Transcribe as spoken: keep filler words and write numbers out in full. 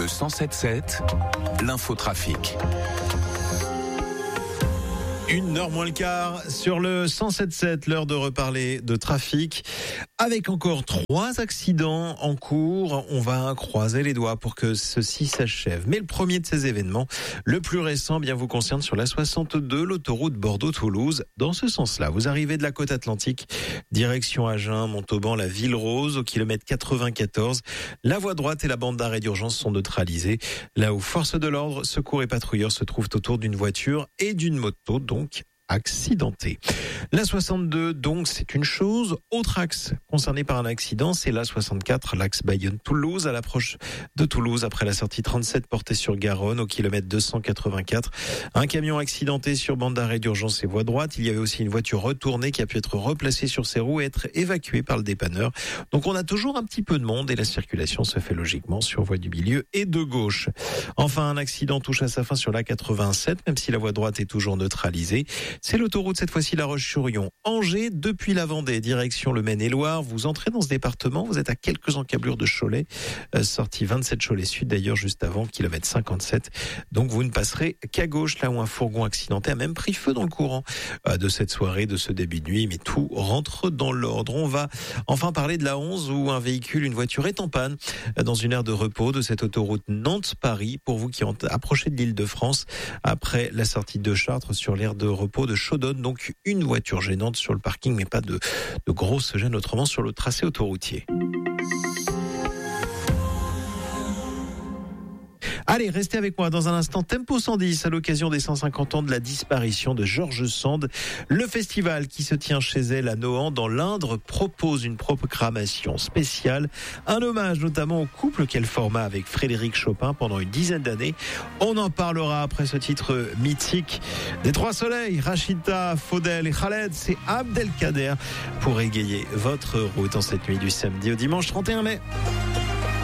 Le cent sept sept, l'infotrafic. Une heure moins le quart sur le cent sept sept, l'heure de reparler de trafic. Avec encore trois accidents en cours, on va croiser les doigts pour que ceci s'achève. Mais le premier de ces événements, le plus récent, bien vous concerne sur la soixante-deux, l'autoroute Bordeaux-Toulouse. Dans ce sens-là, vous arrivez de la côte atlantique, direction Agen, Montauban, la Ville Rose, au kilomètre quatre-vingt-quatorze. La voie droite et la bande d'arrêt d'urgence sont neutralisées. Là où forces de l'ordre, secours et patrouilleurs se trouvent autour d'une voiture et d'une moto, donc accidenté. La soixante-deux, donc, c'est une chose. Autre axe concerné par un accident, c'est la soixante-quatre, l'axe Bayonne-Toulouse, à l'approche de Toulouse, après la sortie trente-sept portée sur Garonne, au kilomètre deux cent quatre-vingt-quatre. Un camion accidenté sur bande d'arrêt d'urgence et voie droite. Il y avait aussi une voiture retournée qui a pu être replacée sur ses roues et être évacuée par le dépanneur. Donc on a toujours un petit peu de monde et la circulation se fait logiquement sur voie du milieu et de gauche. Enfin, un accident touche à sa fin sur la quatre-vingt-sept, même si la voie droite est toujours neutralisée. C'est l'autoroute, cette fois-ci, La Roche-sur-Yon. Angers, depuis la Vendée, direction le Maine-et-Loire. Vous entrez dans ce département, vous êtes à quelques encablures de Cholet, euh, sortie vingt-sept Cholet Sud, d'ailleurs, juste avant, kilomètre cinquante-sept. Donc vous ne passerez qu'à gauche, là où un fourgon accidenté a même pris feu dans le courant euh, de cette soirée, de ce début de nuit, mais tout rentre dans l'ordre. On va enfin parler de la onze, où un véhicule, une voiture est en panne euh, dans une aire de repos de cette autoroute Nantes-Paris, pour vous qui ont approché de l'Île-de-France, après la sortie de Chartres sur l'aire de repos de Chaudonne. Donc une voiture gênante sur le parking, mais pas de, de grosses gênes autrement sur le tracé autoroutier. Allez, restez avec moi dans un instant. Tempo cent dix, à l'occasion des cent cinquante ans de la disparition de George Sand. Le festival qui se tient chez elle à Nohant, dans l'Indre, propose une programmation spéciale. Un hommage notamment au couple qu'elle forma avec Frédéric Chopin pendant une dizaine d'années. On en parlera après ce titre mythique des Trois Soleils. Rachida, Faudel et Khaled, c'est Abdelkader pour égayer votre route en cette nuit du samedi au dimanche trente et un mai.